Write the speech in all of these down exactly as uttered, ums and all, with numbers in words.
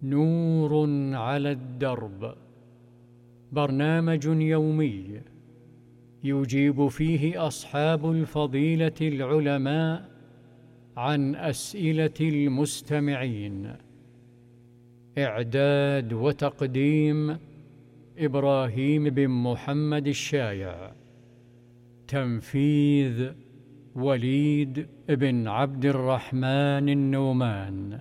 نور على الدرب، برنامج يومي يجيب فيه أصحاب الفضيلة العلماء عن أسئلة المستمعين. إعداد وتقديم إبراهيم بن محمد الشايع. تنفيذ وليد بن عبد الرحمن النومان.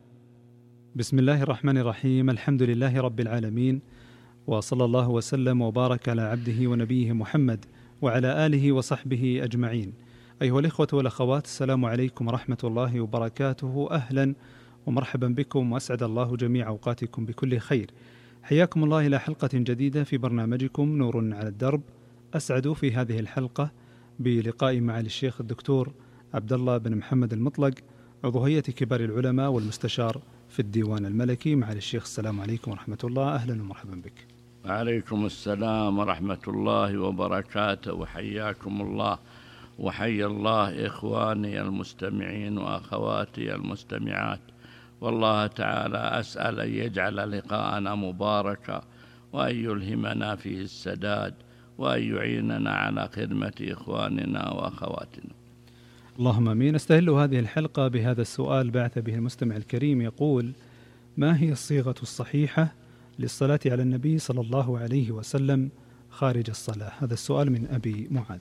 بسم الله الرحمن الرحيم. الحمد لله رب العالمين، وصلى الله وسلم وبارك على عبده ونبيه محمد وعلى آله وصحبه أجمعين. أيها الإخوة والأخوات، السلام عليكم ورحمة الله وبركاته. أهلا ومرحبا بكم، وأسعد الله جميع أوقاتكم بكل خير. حياكم الله إلى حلقة جديدة في برنامجكم نور على الدرب. أسعد في هذه الحلقة بلقاء معالي الشيخ الدكتور عبد الله بن محمد المطلق، عضو هيئة كبار العلماء والمستشار في الديوان الملكي. معالي الشيخ، السلام عليكم ورحمة الله. أهلا ومرحبا بك. وعليكم السلام ورحمة الله وبركاته، وحياكم الله وحيا الله إخواني المستمعين وأخواتي المستمعات. والله تعالى أسأل أن يجعل لقاءنا مباركا، وأن يلهمنا فيه السداد، وأن يعيننا على خدمة إخواننا وأخواتنا. اللهم امين. استهل هذه الحلقة بهذا السؤال بعث به المستمع الكريم، يقول: ما هي الصيغة الصحيحة للصلاة على النبي صلى الله عليه وسلم خارج الصلاة؟ هذا السؤال من أبي معاذ.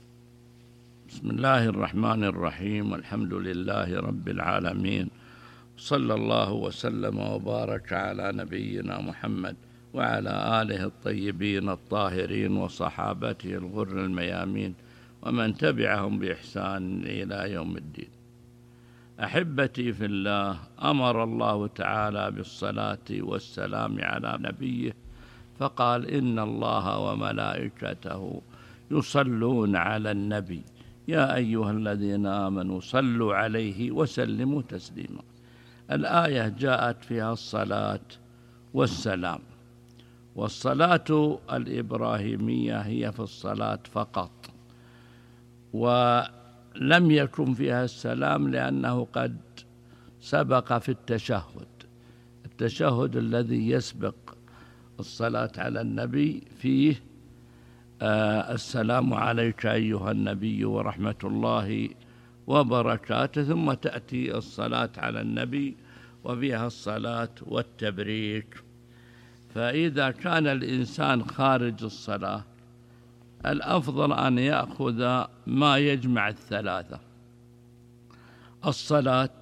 بسم الله الرحمن الرحيم، والحمد لله رب العالمين، صلى الله وسلم وبارك على نبينا محمد وعلى آله الطيبين الطاهرين وصحابته الغر الميامين ومن تبعهم بإحسان إلى يوم الدين. أحبتي في الله، أمر الله تعالى بالصلاة والسلام على نبيه، فقال: إن الله وملائكته يصلون على النبي يا أيها الذين آمنوا صلوا عليه وسلموا تسليما. الآية جاءت فيها الصلاة والسلام، والصلاة الإبراهيمية هي في الصلاة فقط، ولم يكن فيها السلام لأنه قد سبق في التشهد التشهد الذي يسبق الصلاة على النبي فيه آه السلام عليك أيها النبي ورحمة الله وبركاته، ثم تأتي الصلاة على النبي وفيها الصلاة والتبريك. فإذا كان الإنسان خارج الصلاة، الأفضل أن يأخذ ما يجمع الثلاثة: الصلاة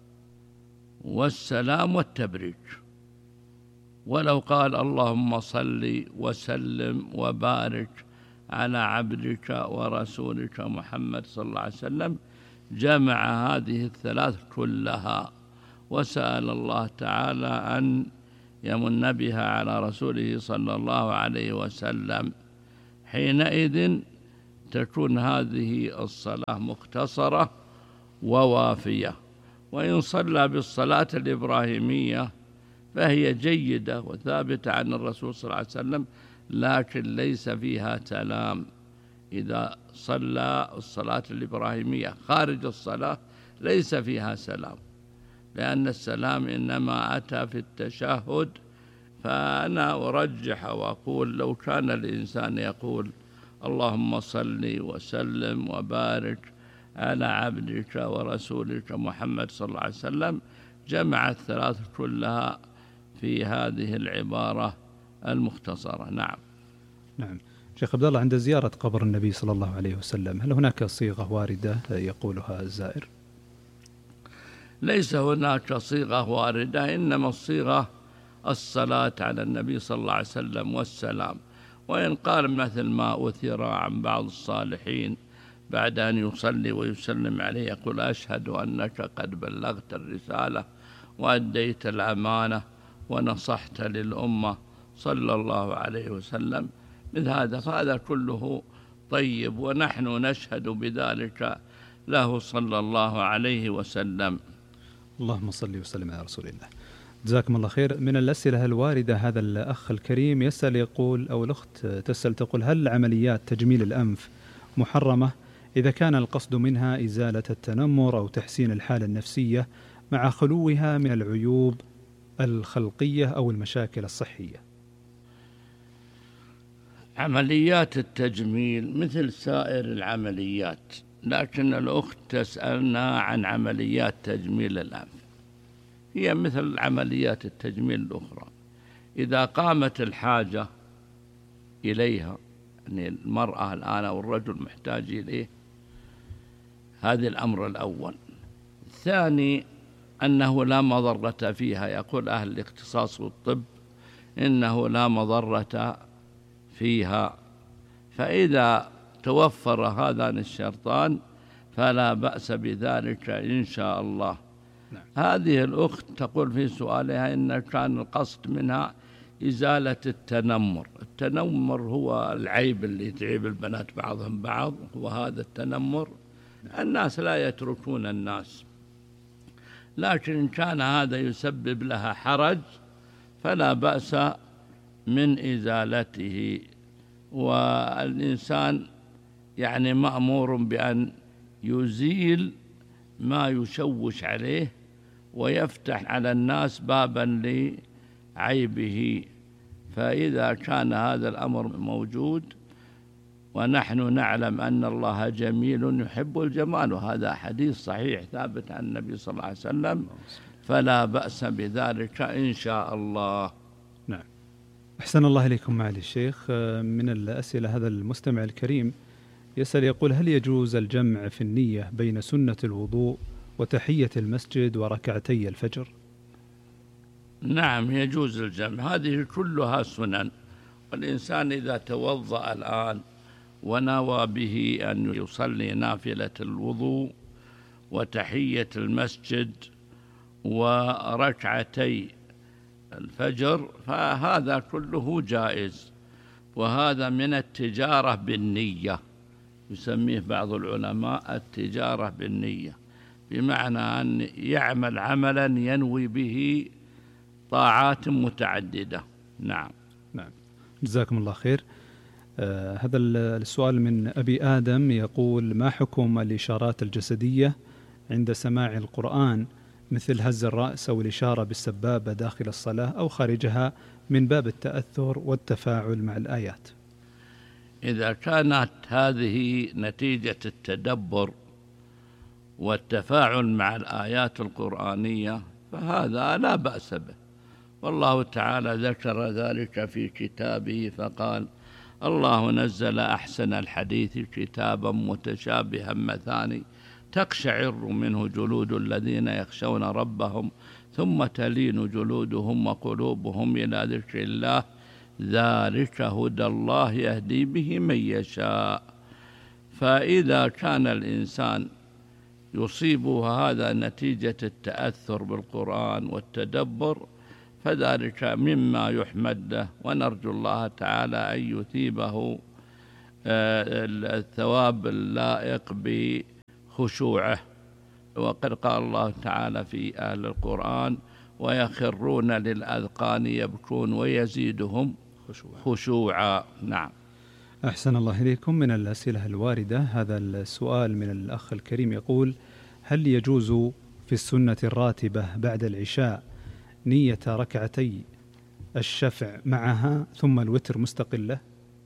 والسلام والتبريك. ولو قال: اللهم صل وسلم وبارك على عبدك ورسولك محمد صلى الله عليه وسلم، جمع هذه الثلاث كلها، وسأل الله تعالى أن يمن بها على رسوله صلى الله عليه وسلم. حينئذ تكون هذه الصلاة مختصرة ووافية. وإن صلى بالصلاة الإبراهيمية فهي جيدة وثابتة عن الرسول صلى الله عليه وسلم، لكن ليس فيها سلام. إذا صلى الصلاة الإبراهيمية خارج الصلاة ليس فيها سلام، لأن السلام إنما أتى في التشهد. فأنا أرجح وأقول: لو كان الإنسان يقول: اللهم صل وسلم وبارك على عبدك ورسولك محمد صلى الله عليه وسلم، جمع الثلاث كلها في هذه العبارة المختصرة. نعم. نعم. شيخ عبد الله، عند زيارة قبر النبي صلى الله عليه وسلم، هل هناك صيغة واردة يقولها الزائر؟ ليس هناك صيغة واردة، إنما الصيغة الصلاة على النبي صلى الله عليه وسلم والسلام. وإن قال مثل ما أثر عن بعض الصالحين بعد أن يصلي ويسلم عليه يقول: أشهد أنك قد بلغت الرسالة وأديت الأمانة ونصحت للأمة صلى الله عليه وسلم، مثل هذا، فهذا كله طيب، ونحن نشهد بذلك له صلى الله عليه وسلم. اللهم صل وسلم على رسول الله. جزاكم الله خير. من الأسئلة الواردة، هذا الأخ الكريم يسأل يقول، أو الأخت تسأل تقول: هل عمليات تجميل الأنف محرمة إذا كان القصد منها إزالة التنمر أو تحسين الحالة النفسية مع خلوها من العيوب الخلقية أو المشاكل الصحية؟ عمليات التجميل مثل سائر العمليات، لكن الأخت تسألنا عن عمليات تجميل الأنف، هي مثل عمليات التجميل الأخرى إذا قامت الحاجة إليها، يعني المرأة الآن أو الرجل محتاج إليه. هذا الأمر الأول. الثاني أنه لا مضرة فيها، يقول أهل الاختصاص والطب إنه لا مضرة فيها، فإذا توفر هذان الشرطان فلا بأس بذلك إن شاء الله. نعم. هذه الأخت تقول في سؤالها إن كان القصد منها إزالة التنمر. التنمر هو العيب اللي يتعب البنات بعضهم بعض، وهذا التنمر الناس لا يتركون الناس، لكن إن كان هذا يسبب لها حرج فلا بأس من إزالته. والإنسان يعني مأمور بأن يزيل ما يشوش عليه ويفتح على الناس بابا لعيبه، فإذا كان هذا الأمر موجود، ونحن نعلم أن الله جميل يحب الجمال، وهذا حديث صحيح ثابت عن النبي صلى الله عليه وسلم، فلا بأس بذلك إن شاء الله. نعم. أحسن الله إليكم معالي الشيخ. من الأسئلة هذا المستمع الكريم يسأل يقول: هل يجوز الجمع في النية بين سنة الوضوء وتحية المسجد وركعتي الفجر؟ نعم، يجوز الجمع، هذه كلها سنن، والإنسان إذا توضأ الآن ونوى به أن يصلي نافلة الوضوء وتحية المسجد وركعتي الفجر فهذا كله جائز، وهذا من التجارة بالنية، يسميه بعض العلماء التجارة بالنية، بمعنى أن يعمل عملا ينوي به طاعات متعددة. نعم. نعم، جزاكم الله خير. آه هذا السؤال من أبي آدم يقول: ما حكم الإشارات الجسدية عند سماع القرآن مثل هز الرأس أو الإشارة بالسبابة داخل الصلاة أو خارجها من باب التأثر والتفاعل مع الآيات؟ إذا كانت هذه نتيجة التدبر والتفاعل مع الآيات القرآنية فهذا لا بأس به، والله تعالى ذكر ذلك في كتابه فقال: الله نزل أحسن الحديث كتابا متشابها مثاني تقشعر منه جلود الذين يخشون ربهم ثم تلين جلودهم وقلوبهم إلى ذكر الله ذلك هدى الله يهدي به من يشاء. فإذا كان الإنسان يصيبه هذا نتيجة التأثر بالقرآن والتدبر فذلك مما يحمد له، ونرجو الله تعالى أن يثيبه الثواب اللائق بخشوعه. وقد قال الله تعالى في أهل القرآن: ويخرون للأذقان يبكون ويزيدهم خشوعا. نعم. أحسن الله إليكم. من الأسئلة الواردة هذا السؤال من الأخ الكريم يقول: هل يجوز في السنة الراتبة بعد العشاء نية ركعتي الشفع معها ثم الوتر مستقلة؟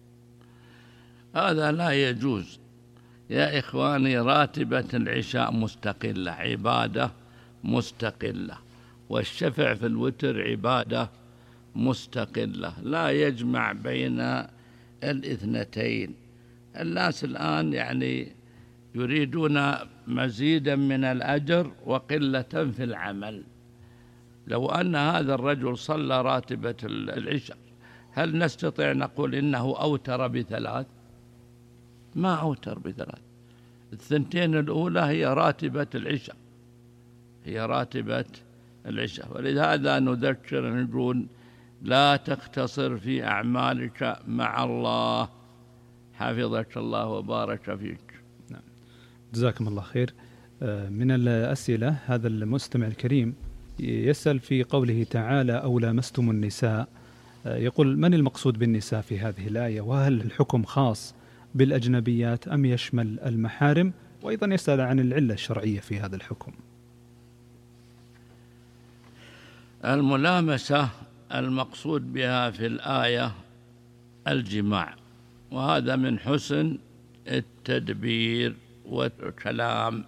هذا لا يجوز يا إخواني. راتبة العشاء مستقلة، عبادة مستقلة، والشفع في الوتر عبادة مستقلة، لا يجمع بين الاثنتين. الناس الآن يعني يريدون مزيدا من الأجر وقلة في العمل. لو أن هذا الرجل صلى راتبة العشاء هل نستطيع نقول إنه أوتر بثلاث؟ ما أوتر بثلاث. الثنتين الأولى هي راتبة العشاء، هي راتبة العشاء. ولهذا نذكر نقول: لا تقتصر في أعمالك مع الله، حفظك الله وبارك فيك. نعم. جزاكم الله خير. من الأسئلة هذا المستمع الكريم يسأل في قوله تعالى: أو لامستم النساء، يقول: من المقصود بالنساء في هذه الآية؟ وهل الحكم خاص بالأجنبيات أم يشمل المحارم؟ وأيضا يسأل عن العلة الشرعية في هذا الحكم. الملامسة المقصود بها في الآية الجماع، وهذا من حسن التدبير والكلام.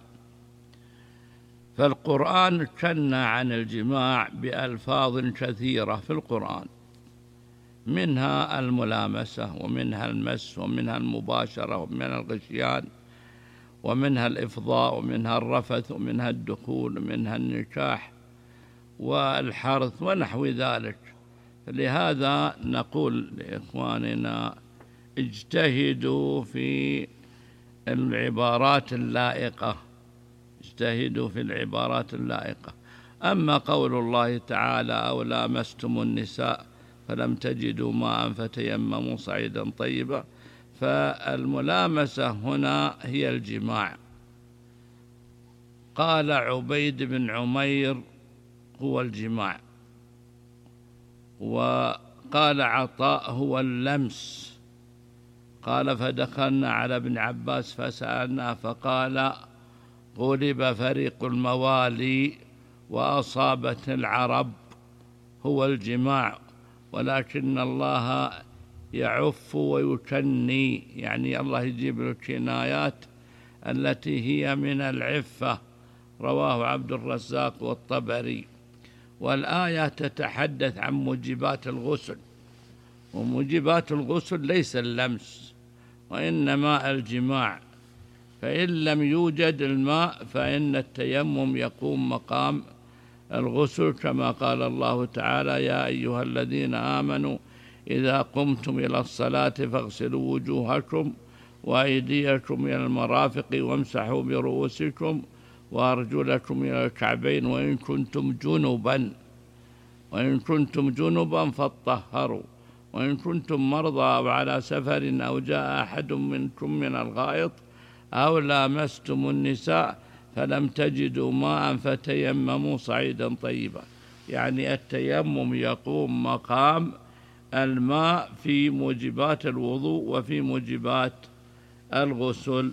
فالقرآن كنى عن الجماع بألفاظ كثيرة في القرآن، منها الملامسة، ومنها المس، ومنها المباشرة، ومنها الغشيان، ومنها الإفضاء، ومنها الرفث، ومنها الدخول، ومنها النكاح والحرث ونحو ذلك. لهذا نقول لإخواننا اجتهدوا في العبارات اللائقة، اجتهدوا في العبارات اللائقة. أما قول الله تعالى أو لامستم النساء فلم تجدوا ماء فتيمموا صعيدا طيبا، فالملامسة هنا هي الجماع. قال عبيد بن عمير هو الجماع، وقال عطاء هو اللمس. قال فدخلنا على ابن عباس فسألنا فقال غلب فريق الموالي وأصابت العرب هو الجماع، ولكن الله يعف ويكني، يعني الله يجيب الكنايات التي هي من العفة. رواه عبد الرزاق والطبري. والآية تتحدث عن موجبات الغسل، وموجبات الغسل ليس اللمس وإنما الجماع. فإن لم يوجد الماء فإن التيمم يقوم مقام الغسل، كما قال الله تعالى يا أيها الذين آمنوا إذا قمتم إلى الصلاة فاغسلوا وجوهكم وأيديكم إلى المرافق وامسحوا برؤوسكم وأرجلكم إلى الكعبين وإن كنتم جنبا وإن كنتم جنبا فاطهروا وإن كنتم مرضى أو على سفر أو جاء أحد منكم من الغائط أو لامستم النساء فلم تجدوا ماء فتيمموا صعيدا طيبا. يعني التيمم يقوم مقام الماء في موجبات الوضوء وفي موجبات الغسل.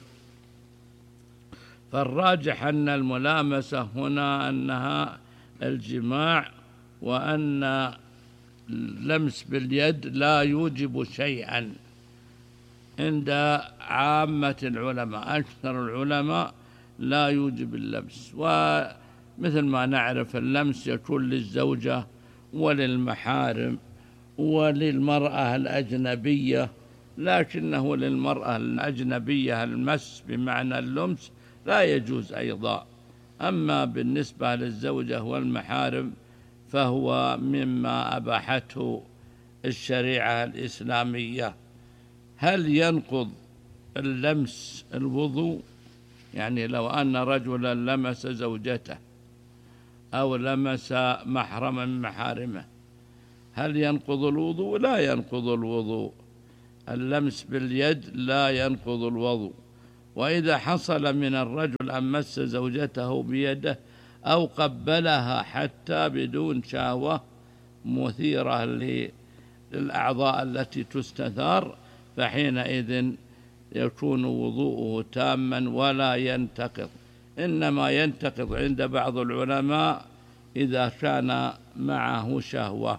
فالراجح أن الملامسة هنا أنها الجماع، وأن اللمس باليد لا يوجب شيئا عند عامة العلماء. أكثر العلماء لا يوجب اللمس، ومثل ما نعرف اللمس يكون للزوجة وللمحارم وللمرأة الأجنبية، لكنه للمرأة الأجنبية المس بمعنى اللمس لا يجوز أيضا. أما بالنسبة للزوجة والمحارم فهو مما أباحته الشريعة الإسلامية. هل ينقض اللمس الوضوء؟ يعني لو أن رجلا لمس زوجته أو لمس محرما من محارمه هل ينقض الوضوء؟ لا ينقض الوضوء. اللمس باليد لا ينقض الوضوء. وإذا حصل من الرجل أن مس زوجته بيده أو قبلها حتى بدون شهوة مثيرة للأعضاء التي تستثار فحينئذ يكون وضوءه تاما ولا ينتقض. إنما ينتقض عند بعض العلماء إذا كان معه شهوة.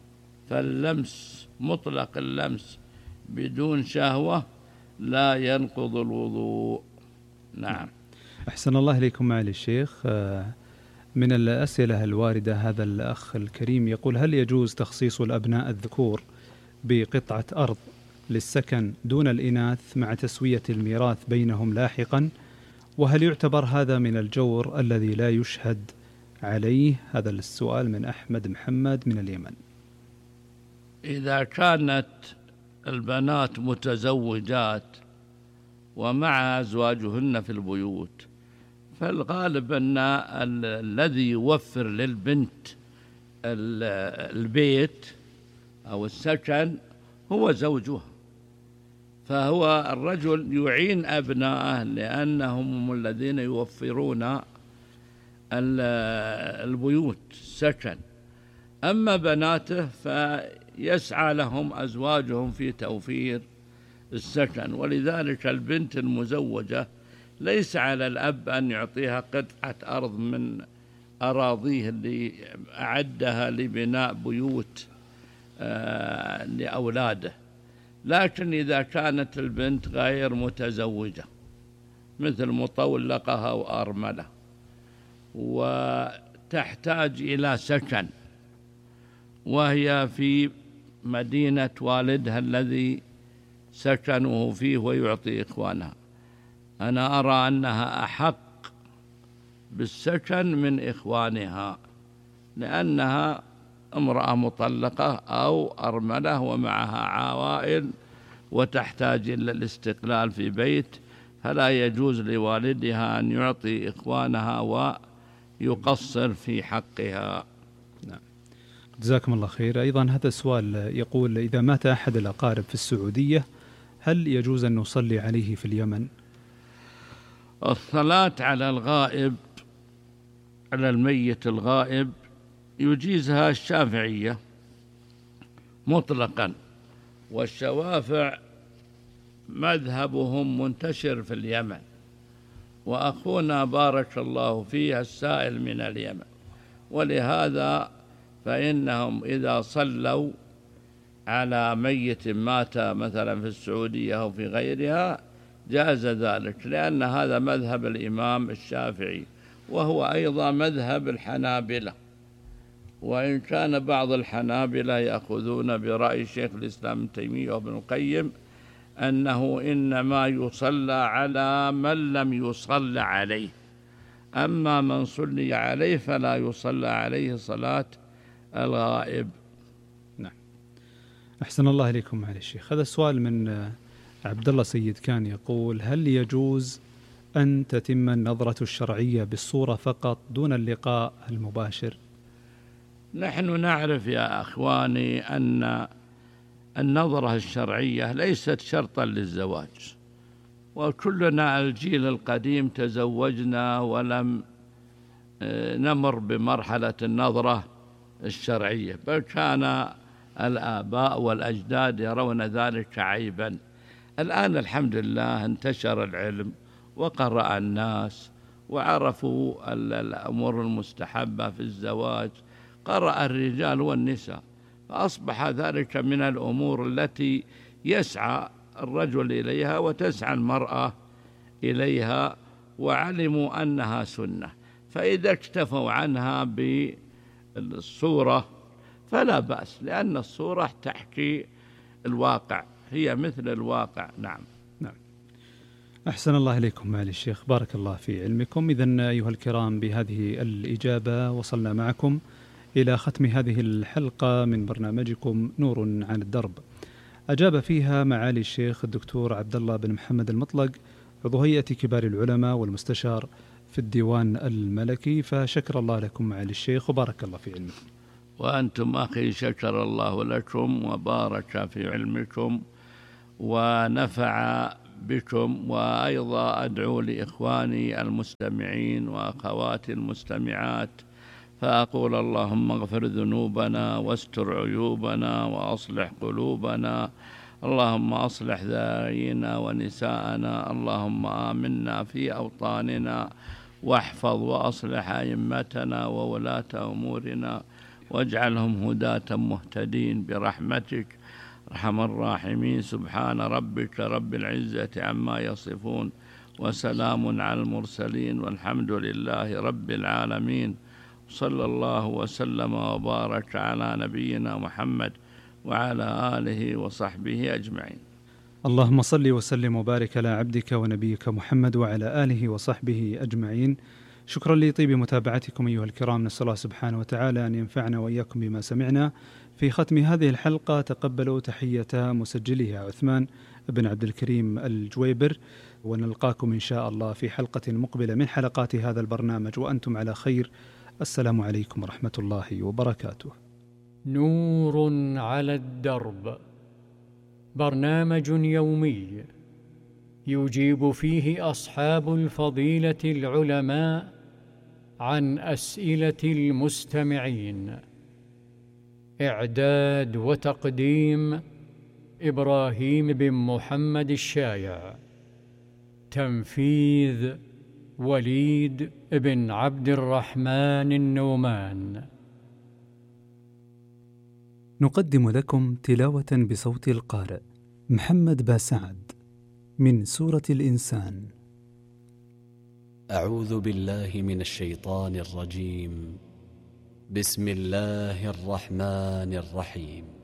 فاللمس مطلق اللمس بدون شهوة لا ينقض الوضوء. نعم. أحسن الله إليكم معالي الشيخ. من الأسئلة الواردة هذا الأخ الكريم يقول هل يجوز تخصيص الأبناء الذكور بقطعة أرض للسكن دون الإناث مع تسوية الميراث بينهم لاحقا؟ وهل يعتبر هذا من الجور الذي لا يشهد عليه؟ هذا السؤال من أحمد محمد من اليمن. إذا كانت البنات متزوجات ومع أزواجهن في البيوت فالغالب أن الذي يوفر للبنت البيت أو السكن هو زوجها، فهو الرجل يعين أبناءه لأنهم هم الذين يوفرون البيوت السكن. أما بناته فيسعى لهم أزواجهم في توفير السكن. ولذلك البنت المزوجة ليس على الأب أن يعطيها قطعة أرض من أراضيه اللي أعدها لبناء بيوت لأولاده. لكن إذا كانت البنت غير متزوجة مثل مطلقة أو أرملة وتحتاج إلى سكن وهي في مدينة والدها الذي سكنه فيه ويعطي إخوانها، أنا أرى أنها أحق بالسكن من إخوانها، لأنها امرأة مطلقة أو أرملة ومعها عوائل وتحتاج إلى الاستقلال في بيت، فلا يجوز لوالدها أن يعطي إخوانها ويقصر في حقها. نعم. جزاكم الله خير. أيضا هذا السؤال يقول: إذا مات أحد الأقارب في السعودية هل يجوز أن نصلي عليه في اليمن؟ الصلاة على الغائب، على الميت الغائب، يجيزها الشافعية مطلقا، والشوافع مذهبهم منتشر في اليمن، وأخونا بارك الله فيه السائل من اليمن، ولهذا فإنهم إذا صلوا على ميت مات مثلا في السعودية أو في غيرها جاز ذلك، لأن هذا مذهب الإمام الشافعي، وهو أيضا مذهب الحنابلة، وإن كان بعض الحنابلة يأخذون برأي شيخ الإسلام ابن تيمية وابن القيم أنه إنما يصلى على من لم يصلى عليه، أما من صلي عليه فلا يصلى عليه صلاة الغائب. نعم. أحسن الله إليكم معالي الشيخ. هذا السؤال من عبد الله سيد كان يقول: هل يجوز أن تتم النظرة الشرعية بالصورة فقط دون اللقاء المباشر؟ نحن نعرف يا أخواني أن النظرة الشرعية ليست شرطا للزواج، وكلنا الجيل القديم تزوجنا ولم نمر بمرحلة النظرة الشرعية، بل كان الآباء والأجداد يرون ذلك عيبا. الآن الحمد لله انتشر العلم وقرأ الناس وعرفوا الأمور المستحبة في الزواج، قرأ الرجال والنساء، فأصبح ذلك من الأمور التي يسعى الرجل إليها وتسعى المرأة إليها، وعلموا أنها سنة، فإذا اكتفوا عنها بالصورة فلا بأس، لأن الصورة تحكي الواقع، هي مثل الواقع. نعم. نعم. أحسن الله إليكم معالي الشيخ، بارك الله في علمكم. إذن أيها الكرام، بهذه الإجابة وصلنا معكم إلى ختم هذه الحلقة من برنامجكم نور على الدرب. أجاب فيها معالي الشيخ الدكتور عبد الله بن محمد المطلق، عضو هيئة كبار العلماء والمستشار في الديوان الملكي، فشكر الله لكم معالي الشيخ وبارك الله في علمكم. وأنتم أخي شكر الله لكم وبارك في علمكم ونفع بكم، وأيضا أدعو لإخواني المستمعين وأخواتي المستمعات فأقول: اللهم اغفر ذنوبنا واستر عيوبنا وأصلح قلوبنا، اللهم أصلح ذرارينا ونساءنا، اللهم آمنا في أوطاننا واحفظ وأصلح أئمتنا وولاة أمورنا واجعلهم هداة مهتدين برحمتك أرحم الراحمين. سبحان ربك رب العزة عما يصفون وسلام على المرسلين والحمد لله رب العالمين. صلى الله وسلم وبارك على نبينا محمد وعلى آله وصحبه أجمعين. اللهم صل وسلم وبارك على عبدك ونبيك محمد وعلى آله وصحبه أجمعين. شكرا لطيب متابعتكم أيها الكرام، نسأل الله سبحانه وتعالى أن ينفعنا وإياكم بما سمعنا. في ختم هذه الحلقة تقبلوا تحية مسجلها عثمان بن عبد الكريم الجويبر، ونلقاكم إن شاء الله في حلقة مقبلة من حلقات هذا البرنامج وأنتم على خير. السلام عليكم ورحمة الله وبركاته. نور على الدرب، برنامج يومي يجيب فيه أصحاب الفضيلة العلماء عن أسئلة المستمعين. إعداد وتقديم إبراهيم بن محمد الشايع. تنفيذ وليد بن عبد الرحمن النومان. نقدم لكم تلاوة بصوت القارئ محمد باسعد من سورة الإنسان. أعوذ بالله من الشيطان الرجيم. بسم الله الرحمن الرحيم.